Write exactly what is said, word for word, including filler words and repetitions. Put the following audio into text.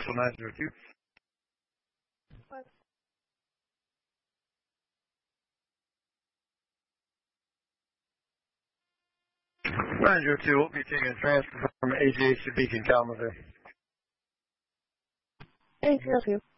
nine zero two. What? nine zero two, we'll be taking a transfer from A J to Beacon Kalamazoo. eight zero two.